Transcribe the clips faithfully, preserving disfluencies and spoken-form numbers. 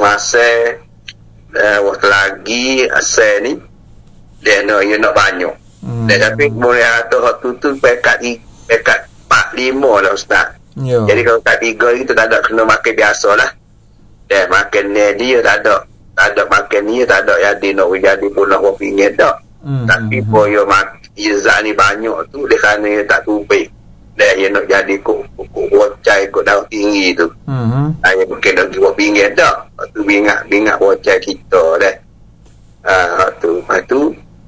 masa uh, waktu lagi asal ni dia no you nak banyak. Hmm. Dan tapi boleh atau hot tu tu pekat di pekat empat lima lah ustaz. Yo. Jadi kalau kat tiga itu tak ada kena makan biasa lah. Dan makan ni dia tak ada tak ada makan ni tak ada jadi nak jadi pun nak pinggir tak. Hmm. Tapi hmm. pun you mak izat ni banyak tu dia kerana you tak tubik. Dan you nak jadi kok kok wocai kok dah tinggi tu. Hmm. Saya mungkin nak buat pinggir tak. Tu bingat bingat wocai kita dah. Ah uh, tu lepas tu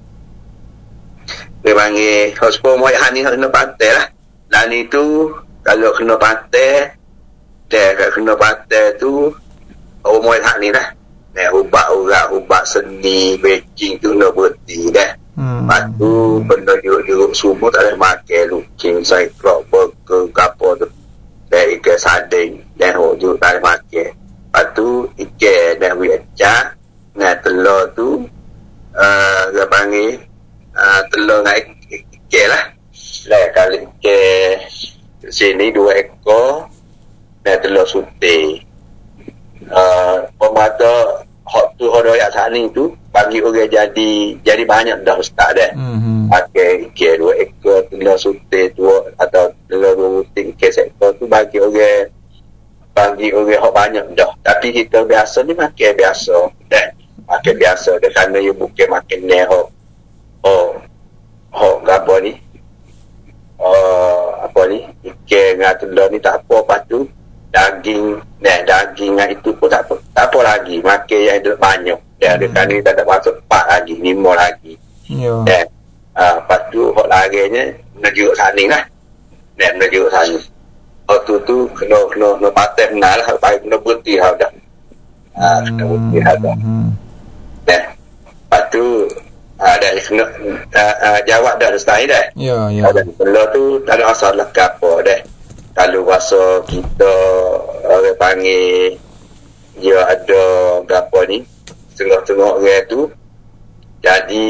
dia panggil hospital moy hani kena pantai lah. Dan itu kalau kena pantai dia kena pantai tu oh moy hani lah. Nah ubat urat ubat seni baking tu nak berhenti dah. Hmm. Lepas tu benda jeruk-jeruk semua tak boleh makan lucing cyclop burger kapal tu. Dan ikan sarding dan hujung tak boleh makan. Lepas tu ikan dan wicak dengan telur tu uh, dia panggil Uh, telur dengan ikan lah. Lah kalau ikan sini dua ekor dan telur sutih. Uh, pemata hot tu hot doyak sani tu bagi orang jadi jadi banyak dah ustaz dah. Mm-hmm. Pakai ikan dua ekor telur sutih tu atau telur putih ikan seekor tu bagi orang bagi orang hot banyak dah. Tapi kita biasa ni makan biasa dah. Makan biasa dah kerana you bukan makan ni hot. Oh, oh, apa ni? Oh, apa ni? Ikan dengan telur ni tak apa. Lepas tu, daging, nah, daging dengan itu pun tak apa. Tak apa lagi. Makan yang ada banyak. Dan ada kan ni tak ada masuk empat lagi, lima lagi. Ya. Dan, uh, lepas tu, hot larinya, menunjuk sana lah. Dan menunjuk sana. Oh, tu tu, kena, kena, kena patah benar lah. Kena berhenti lah dah. Uh, kena berhenti lah dah. Dan, lepas tu, ada uh, kena uh, uh, jawab dah ustaz dah. Ya ya. Dan telur tu tak ada masalah ke apa dah. Kalau rasa kita orang panggil dia ada gapo ni tengok-tengok orang tu jadi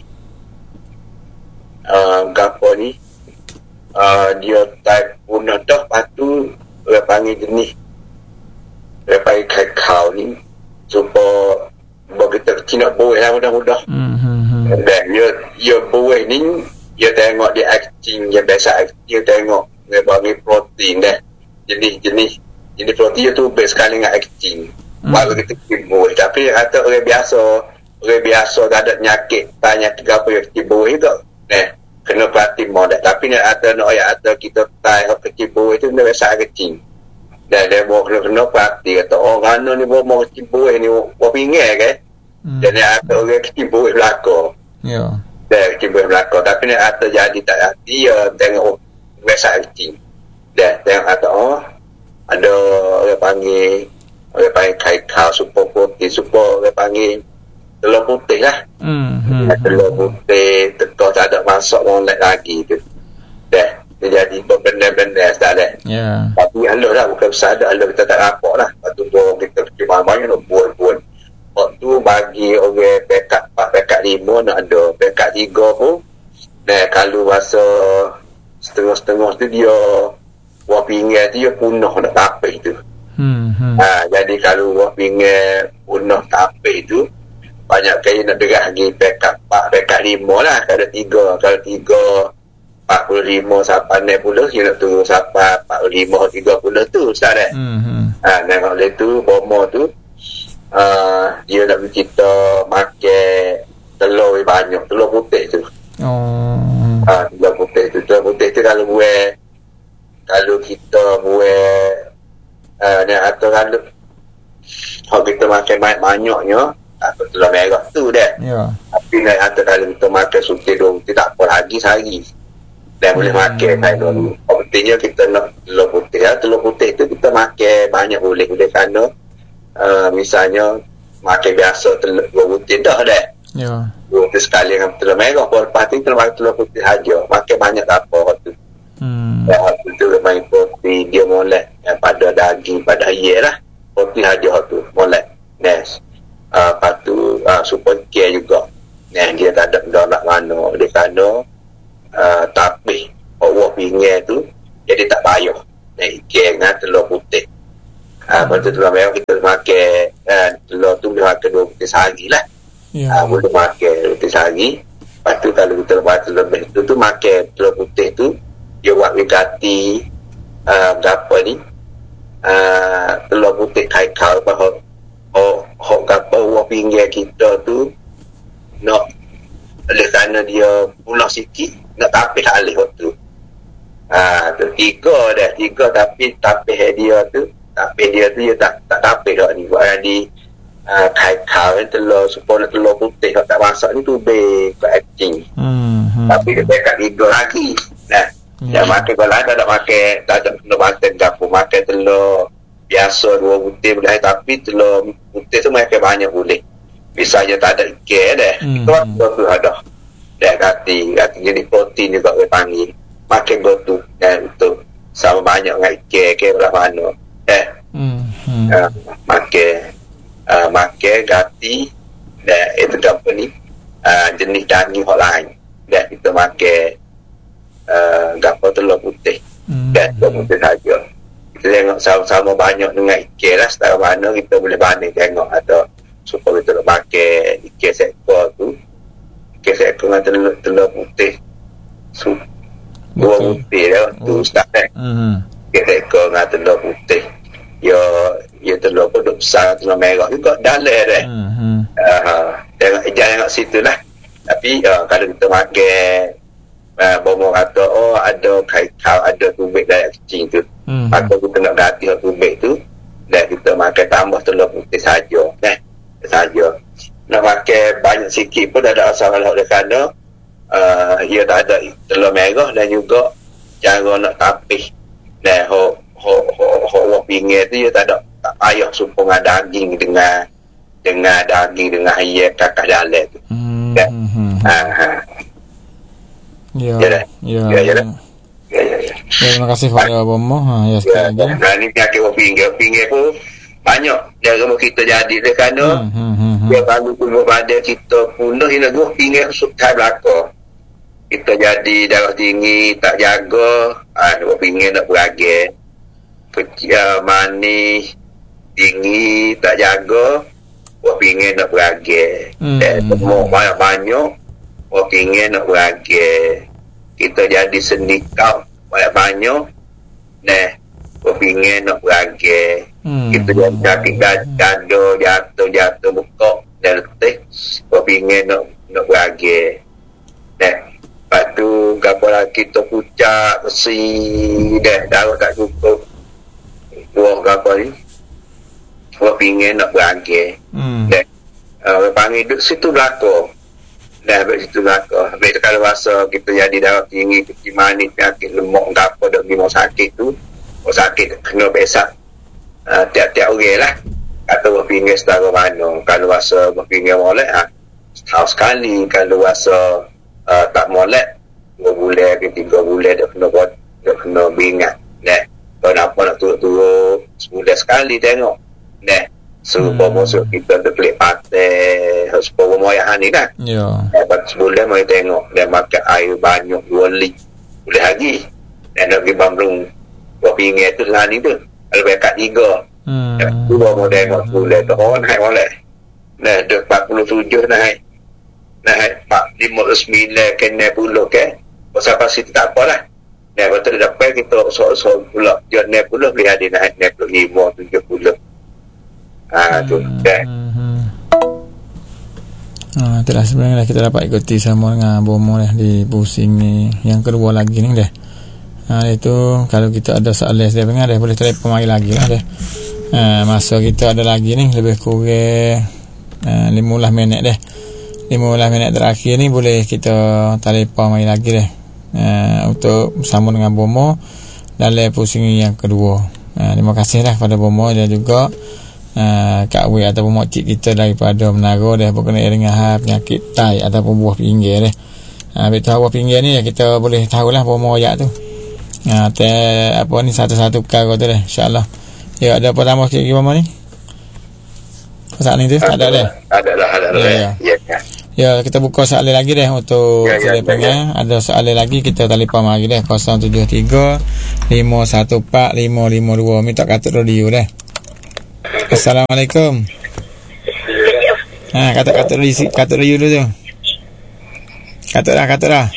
uh, gapo ni uh, dia type punah dah patu orang panggil jenis orang panggil kakao ni supaya bagi kita kena boleh lah mudah-mudah. Mm-hmm. Dan dia, dia buih ni, dia tengok dia acting, dia biasa acting, dia tengok dia bagi protein dah. Jenis-jenis, jenis protein tu best sekali dengan acting. Mm. Baru kita buih. Tapi kata orang biasa, orang biasa tak ada penyakit, tanya tiga apa yang kecil buih tu. Nah, kena perhati modal. Tapi nak ada, nak ayat ada kita tay kecil buih tu, dia biasa acting. Dan dia bawa kena-kena perhati, kata, oh, kerana ni bawa kecil buih ni, bawa pinggir kan? Hmm. Dan yang ada orang kecibur belakang. Ya. Dan kecibur belakang. Tapi yang ada jadi tak hati, ya tengok website kecil. Dan tengok ada, oh, ada orang panggil, orang panggil kaikau, super putih, super orang panggil telur putih lah. Hmm. Hmm. Telur putih, tekor tak ada masuk molek lagi tu. Dan dia jadi benda-benda tak ada. Ya. Tapi halus lah, bukan besar ada, halus kita tak nampak lah. Lepas tu kita kecibur banyak nak buat-buat. Waktu bagi orang pekat empat, pekat lima nak ada. Pekat tiga pun. Nah, kalau masa setengah-setengah tu dia buah pinggir tu dia punah nak tapis tu. Hmm, hmm. Ha, jadi kalau buah pinggir punah tapis tu banyak kali nak dekat lagi pekat empat, pekat lima lah. Kalau tiga, kalau tiga empat puluh lima sampai enam puluh dia nak turun sampai empat puluh lima, tiga puluh tu Ustaz eh. Hmm, hmm. Ha, tengok dia tu bomo tu Uh, dia nak kita makan telur banyak, telur putih tu. Oh. Ah, uh, telur putih tu, telur putih tu kalau buat, kalau kita buat, uh, ni atau kalau, kalau kita makan banyak-banyaknya, atau telur merah tu dah. Ya. Tapi ni atau kalau kita makan sutih dulu, tak apa lagi sehari. Dan boleh hmm. makan kain dulu. Oh, pentingnya kita nak telur putih. Ya. Telur putih tu kita makan banyak boleh, boleh kerana Uh, misalnya makan biasa telur putih dah dah. Ya. Putih sekali dengan telur merah. Lepas tu kita makan telur putih saja. Makan banyak tak apa waktu. Hmm. Dan waktu tu main putih dia molek yang pada daging pada air lah. Putih saja waktu molek. Nes. Uh, lepas tu uh, super care juga. Nes dia tak ada benda nak mana. Dia kerana uh, tapi awak pinggir tu jadi tak payah. Nes care dengan telur putih. Ah, uh, betul tu memang kita makan uh, telur tu boleh makan dua butir sehari lah. Ya. Uh, boleh makan butir sehari. Lepas tu kalau kita buat telur lebih tu, tu makan telur putih tu, dia buat wigati uh, berapa ni uh, telur putih kaikal apa hok hok berapa uang pinggir kita tu nak oleh kerana dia pulau sikit nak tapis alih waktu. Ah, tu tiga dah, tiga tapi tapis dia tu, tapis dia tu dia tak tak tapis dah ni. Buat jadi ah kai-kai telur supaya telur putih kalau tak masak ni tu be kat acting. Hmm, hmm. Tapi dia dekat tiga lagi. Nah, yeah. Dia makan kalau tak ada makan, tak ada kena makan dapur makan telur biasa dua butir boleh, tapi telur putih tu makan banyak boleh. Misalnya tak ada ikan dah. Hmm. Itu tu ada. Dah kati, kati jadi protein juga boleh panggil. Makan gotu dan itu sama banyak dengan ikan ke belah mana eh hmm. Hmm. Uh, makan uh, makan gati dan itu apa ni uh, jenis daging hot lain dan kita makan uh, gapo telur putih hmm. dan telur putih saja. Kita tengok sama-sama banyak dengan ikan lah, setara mana kita boleh banding tengok atau supaya kita makan ikan seekor tu, ikan seekor dengan telur, telur putih sup dua putih dah tu ustaz eh. Hmm. Kita ekor dengan telur putih. Ya, ya telur pun besar, telur merah juga dalam dah. Hmm. Uh, tengok jangan tengok situ lah. Tapi uh, kalau kita makan uh, bomo kata oh ada kai-kau, ada tubik dari kecil tu. Hmm. Maka kita nak ganti tubik tu dan kita makan tambah telur putih saja. Eh, saja. Nak makan banyak sikit pun dah ada asal oleh kerana Uh, ia tak ada telur merah dan juga cara nak tapis dan ho ho ho ho ho pinggir tu ia tak ada tak payah supaya daging dengan dengan daging dengan air kakak dalam tu. Hmm. Ya. Ha ha. Ya. Ya. Ya. Ya. Ya. Ya. Ya. Terima kasih kepada Bomo. Ha ya sekali lagi. Nah ni penyakit ho pinggir pinggir pun banyak dia rumah kita jadi dia kerana hmm, hmm, hmm. dia baru tubuh badan kita punah ini dua pinggir sukai belakang. Kita jadi darah tinggi tak jaga, ah dua pinggir nak beragam. Kecil manis tinggi tak jaga, dua pinggir nak beragam. Hmm. Dan semua banyak-banyak dua pinggir nak beragam. Kita jadi sendikau banyak-banyak, nah dua pinggir nak beragam. Hmm. Kita jadi sakit dada, jatuh-jatuh buka dan letih, dua pinggir nak nak beragam. Nah lepas tu gapalah kita pucak besi dah darah tak cukup buah gapa ni buah pingin nak berangkir hmm. dan uh, panggil duduk situ belakang dah habis situ belakang habis kalau rasa kita jadi darah tinggi kecil manis penyakit lemak gapa dah pergi mau sakit tu mau sakit kena besak uh, tiap-tiap orang lah kata buah pingin setara mana kalau rasa buah pingin molek ha, setahun sekali kalau rasa Uh, tak molek dua bulan ke tiga bulan dah kena buat dah kena beringat nah kalau apa nak turut-turut sebulan sekali tengok nah serupa hmm. musuh kita terkelik patah serupa moyahan ni kan ya lepas sebulan mari tengok dia makan air banyak dua lit boleh lagi dan nak pergi bambrung dua pinggir tu lah ni tu kalau bekat tiga hmm. dua mau tengok sebulan tu oh naik boleh nah dah empat puluh tujuh naik naik lima puluh sembilan ke enam puluh ke pasal pasti tak apalah nah betul dapat kita sok-sok pula dia enam puluh boleh ada naik enam puluh lima tujuh puluh ah tu dah ah itulah sebenarnya kita dapat ikuti sama dengan Bomo dah di pusing ni yang kedua lagi ni dah ah itu kalau kita ada soalan dia dengar dah boleh telefon mari lagi lah dah ah, masa kita ada lagi ni lebih kurang ah, lima belas minit dah lima belas minit terakhir ni boleh kita telefon mai lagi dah uh, untuk bersama dengan Bomo dalam pusing yang kedua. Uh, terima kasihlah kepada Bomo dan juga uh, Kak Wei ataupun makcik kita daripada Menara dah berkenaan dengan hal penyakit tai ataupun buah pinggir dah. Ah uh, betul buah pinggir ni kita boleh tahulah Bomo ayat tu. Ah uh, te apa ni satu-satu perkara tu dah insya-Allah. Ya ada apa tambah sikit Bomo ni? Pasal ni tu tak ada dah. Ada dah ada dah. Ya. Ya. Ya, kita buka soalan lagi dah untuk ya, ya, ya, ya. Ada soalan lagi kita telefon lagi dah kosong tujuh tiga lima satu empat lima lima dua minta katuk radio dah. Assalamualaikum. Ha, kata kata risi, kata riu dulu tu. Kata dah, kata dah.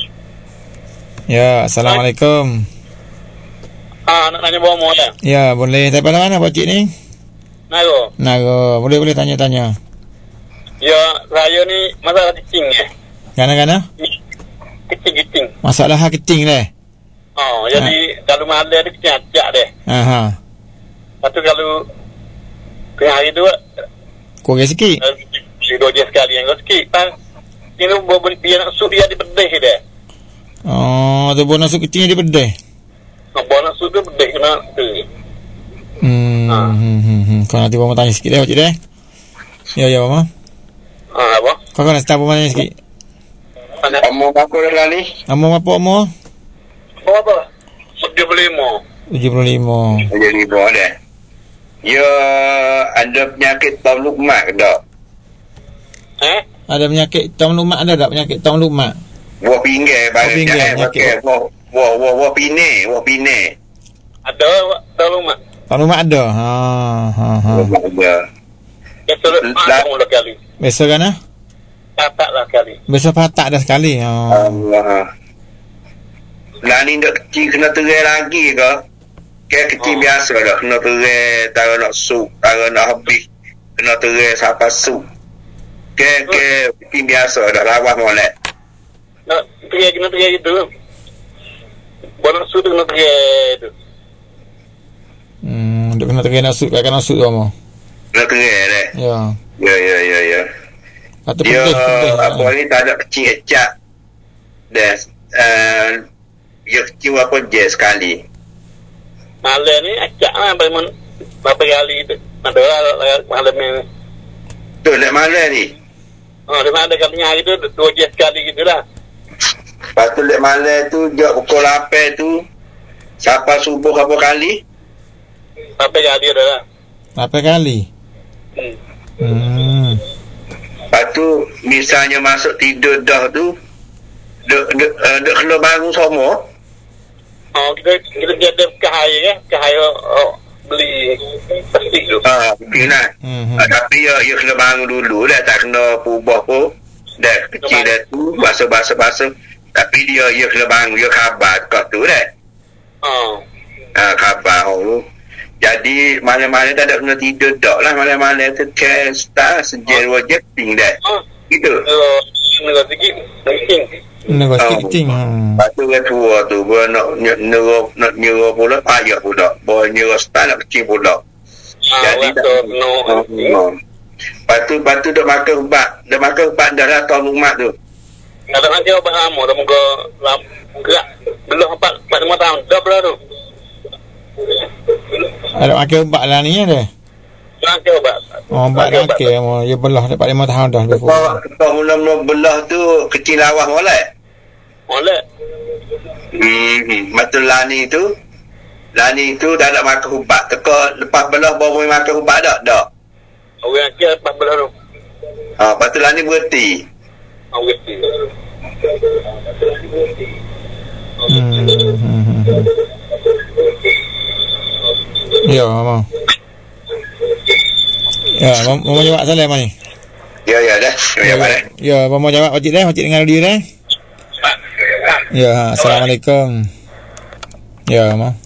Ya, Assalamualaikum. Ah, nak tanya bomo dah. Ya, boleh. Dari mana pak cik ni? Nago. Nago. Boleh boleh tanya-tanya. Ya, saya ni masalah kecing ya. Kana-kana? Kecing-kecing. Masalah kecing deh. Oh, jadi ha. Kalau malam dia kecing acak deh. Aha. Lepas tu kalau kena hari tu kurang sikit. Dua dia sekali yang kau sikit. Kan, ini dia nak sup dia di pedih deh. Oh, tu bonus kecing dia pedih. Nak bonus sup dia pedih kena tu. Hmm, ha. hmm, hmm, hmm. Kau nanti Mama tanya sikit deh, Pak Cik deh. Ya, ya, Mama. Ah, apa? Kau kena start Mama tanya sikit. Umur berapa dah ni? Umur berapa umur? Umur apa? tujuh puluh lima. tujuh puluh lima. tujuh puluh lima dah. Ya, ada penyakit Tom Lumak ke tak? Eh? Ada penyakit Tom Lumak ada tak? Penyakit Tom Lumak? Buah pinggir. Buah pinggir, penyakit. Buah, buah, buah, buah pine. Buah pine. Ada, tahu mak. Tom Lumak ada? Ha, ha, ha. Ada. Besok lah kali. Besok kan ah? Patak lah kali. Besok patak dah sekali. Oh. Allah. Lah ni nak kecil kena terai lagi ke? Kayak kecil oh. biasa dah. Kena terai, tak nak sup, tak nak habis. Kena terai sampai sup. Kayak kayak kecil biasa dah. Lawas molek. Nak terai kena terai gitu. Boleh sup kena terai tu. Hmm, duk kena terai nak sup, kena sup tu Mama. Kena terai dah. Ya. Ya, ya, ya, ya. Atau dia pedih, pedih, apa ya. Ni tak ada kecil ecak dah uh, dia kecil apa je sekali malam ni acak lah berapa berapa kali tu ada lah malam ni tu nak malam ni oh dia ada kalinya hari tu dua je sekali gitu lah lepas tu lek malam tu dia pukul lapan tu sampai subuh berapa kali berapa kali dah lah berapa kali hmm, hmm. Lepas tu misalnya masuk tidur dah tu dek dek uh, dek kena bangun semua. Oh kita kita jadi kahaya kan kahaya oh, beli plastik tu. Ah, kena. Hmm. Uh, tapi ya ya kena bangun dulu dah tak kena pubah pun. Dah kecil dah tu basuh-basuh-basuh. Tapi dia ya kena bangun dia khabar kat tu dah. Oh. Ah, khabar oh. Jadi malam-malam tak ada kena tidur tak lah malam-malam tu ke start sejak dua jam ping dah. Oh. Gitu. Uh, Negara sikit penting. Negara sikit kecing. Hmm. Lepas tu kan tua tu gua nak nyerah nak nyerah pula payah pula. Bawa nyerah start nak kecil pula. Ah, jadi tak no. no. Lepas tu lepas tu dah makan ubat. Dah makan ubat dah lah tahun rumah tu. Kalau nanti ubat lama dah muka gerak belum empat empat lima tahun dah pula tu. Ada makan ubat lah ni ada. Makan ubat. Oh, ubat dah makan. Oh, dia belah dapat lima tahun dah. Kalau mula-mula belah tu kecil lawas molek. Molek. Hmm, betul Lani tu. Lani tu dah nak makan ubat. Teka lepas belah baru boleh makan ubat tak? Tak. Orang kira lepas belah tu. Ha, lepas tu Lani berhenti. Oh, berhenti. Hmm. hmm. Ya, Mama. Ya, Mama mau jawab salah mana ni? Ya, ya dah. Ya, ya. Ya, Mama jawab Pakcik dah. Pakcik dengar dia dah. Ya, Assalamualaikum. Ya, Mama.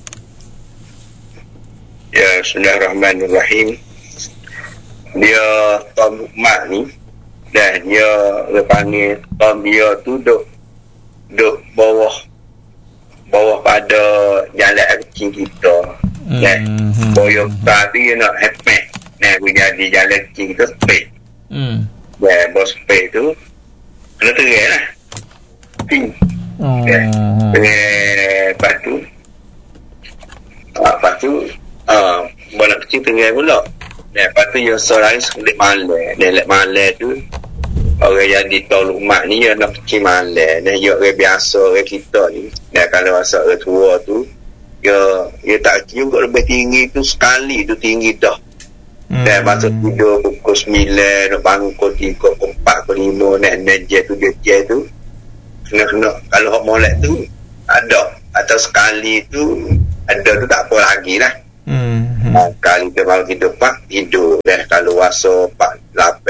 Ya, Bismillahirrahmanirrahim. Dia Tom Mak ni dah dia dia panggil Tom dia tu duk duk bawah bawah pada jalan kecil kita. Nah, Hmm. boyok tadi nak happy. Nah, we jadi jalan kecil kita speed. Hmm. Ya, bos speed tu kena terai lah. Ting. Oh. Ya. Eh, lepas tu ah, lepas tu ah, bola kecil terai pula. Nah, lepas tu yang seorang sekelip malai. Nah, lek malai tu orang jadi tolong mak ni yang nak kecil malai. Nah, yang orang biasa orang kita ni. Nah, kalau masa orang tua tu ya, ya tak juga lebih tinggi tu sekali tu tinggi dah. Hmm. Dan masa tidur pukul sembilan, nak bangun pukul tiga, pukul empat, pukul lima, nak naik tu, je tu. Kena-kena, kalau hak molek tu, ada. Atau sekali tu, ada tu tak apa lagi lah. Hmm. Nah, kali dia malam tidur, pak, tidur. Dan kalau wasa, pak, lapet,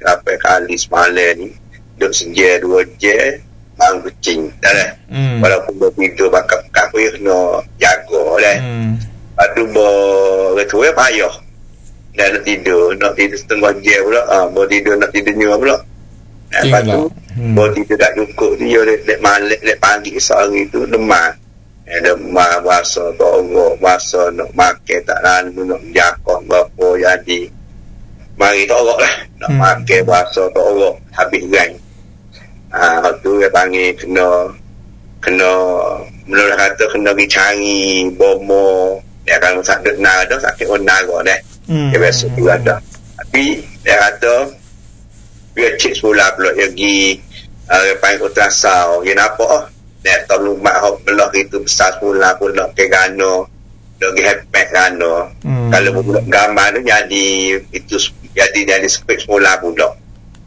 berapa kali semalam ni duduk seje dua je bang kucing dah lah. Hmm. Walaupun bertidur bakal-bakal pun kena jaga lah. Hmm. Lepas tu bertua payah dah nak tidur nak tidur setengah je pula ah, baru tidur nak tidurnya pula. Lepas tu hmm. baru tidur tak cukup tu dia lek malik lek pagi sehari tu demam. Eh, demam bahasa tolong bahasa nak makan tak lalu nak jaga berapa jadi mari tolok lah nak hmm. makan bahasa tolok habis gang. Ah, tu dia panggil kena kena mula kata kena dicari bomo dia kan sakit nada sakit onaga dah. Hmm. Dia biasa tu ada. Tapi dia kata dia cek semula pula dia pergi uh, panggil ultrasound dia nampak dia tahu lumak belah itu besar semula pula ke gano dia pergi hepek gano. Hmm. Kalau pula gambar tu jadi itu jadi jadi spek semula pula.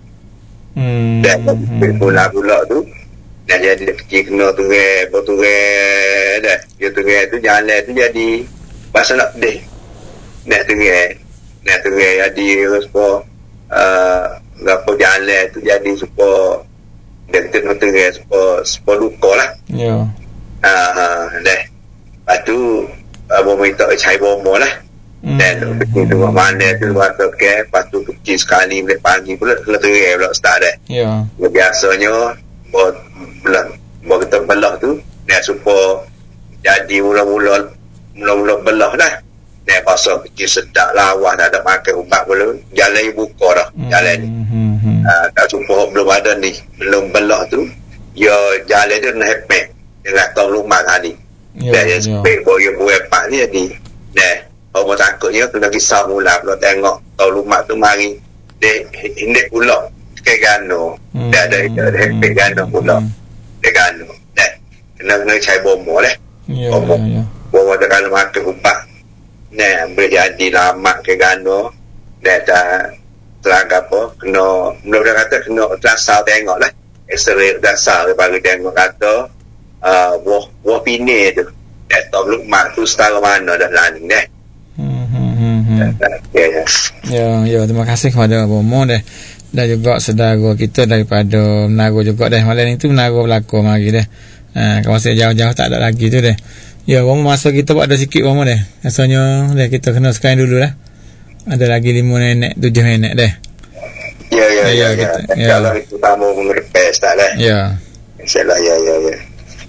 Hmm. Dan spek semula pula tu dan jadi kecil kena turai berturai dah dia turai tu jalan tu jadi pasal nak deh nak turai nak turai jadi supaya uh, apa jalan tu jadi supaya dia kata nak turai supaya supaya luka lah ya yeah. uh, dah lepas tu abang minta cari bomo lah. Hmm. Dan begitu mana tu waktu ke lepas tu kecil sekali boleh pagi pula kena terai pula start dah ya yeah. Biasanya buat belah buat kita belah tu dia supaya jadi mula-mula mula-mula belah dah dia pasal kecil sedap lawa dah ada makan ubat pula jalan buka dah jalan ni hmm. uh, tak supaya belum ada ni belum belah tu ya jalan tu nak hepek dengan tahu rumah tadi yeah, dia yeah. Sepek boleh buat pak ni jadi dah orang takutnya kena kisah mula pula tengok tahu rumah tu mari dia hendak pula ke gano hmm. dia ada dia ada hepek gano pula hmm. dia gano dah kena kena cari bomo lah ya bomo ya, ya. Bomo dah kalau makan ubat nah boleh jadi lama ke gano dah dah terang apa kena mula-mula kata kena ultrasound tengok lah x-ray ultrasound bagi tengok kata uh, wah wah pini tu dah tahu rumah tu setara mana dah laning dah. Hmm, hmm, hmm, hmm. Ya, ya. Ya, ya, terima kasih kepada Bomo deh. Dan juga saudara kita daripada Menara juga deh. Malam itu Menara berlaku mari deh. Ha, kawasan jauh-jauh tak ada lagi tu deh. Ya, Bomo masa kita buat ada sikit Bomo deh. Rasanya deh kita kena sekian dulu lah. Ada lagi lima nenek, tujuh nenek deh. Ya, ya, ya. ya, kita, ya. ya. Kalau itu tamu mengerpes tak lah. Ya. InsyaAllah, ya, ya, ya.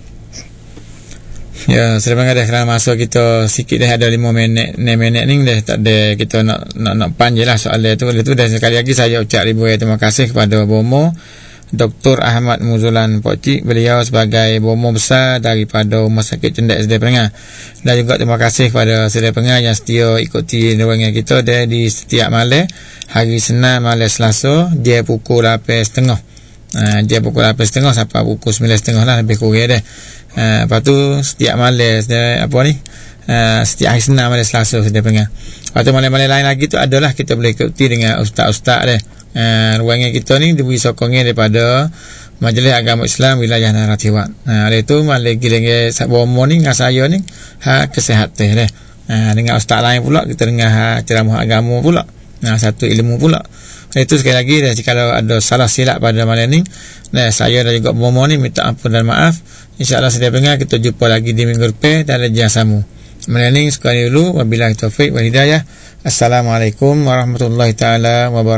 Ya, selepas dah kerana masa kita sikit dah ada lima minit, enam minit ni dah tak ada kita nak nak nak panjang lah soal dia tu. Itu dah sekali lagi saya ucap ribu terima kasih kepada Bomo Doktor Ahmad Muzulan Pokcik. Beliau sebagai Bomo besar daripada Rumah Sakit Cendeck Sedia Penang. Dan juga terima kasih kepada Sedia Penang yang setia ikuti nerangan kita dia di setiap malam hari Senin, malam Selasa dia pukul lapan tiga puluh. Uh, dia pukul lapan tiga puluh sampai pukul sembilan tiga puluh lah lebih kurang dah. Uh, lepas tu setiap malam dia, apa ni uh, setiap hari Senin malam Selasa Sedia Penang. Lepas tu malam-malam lain lagi tu adalah kita boleh ikuti dengan ustaz-ustaz dia. Uh, ruangan kita ni diberi sokongan daripada Majlis Agama Islam Wilayah Naratiwat. Uh, hari tu malam gila-gila Bomo ni dengan saya ni hak kesihatan dia. Uh, dengan ustaz lain pula kita dengar hak ceramah agama pula. Nah, satu ilmu pula. Itu sekali lagi dah, kalau ada salah silap pada malam ni, nah, saya dan juga Bomo ni minta ampun dan maaf. InsyaAllah Sedia Penang kita jumpa lagi di minggu depan dan lejah samu. Malam ni sekali dulu, wabillahi taufiq wal hidayah. Assalamualaikum warahmatullahi taala wabarakatuh.